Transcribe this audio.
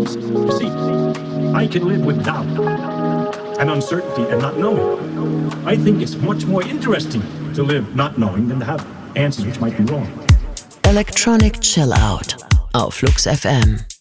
existence. You see, I can live with doubt and uncertainty and not knowing. I think it's much more interesting to live not knowing than to have answers which might be wrong. Electronic Chill Out auf Flux FM.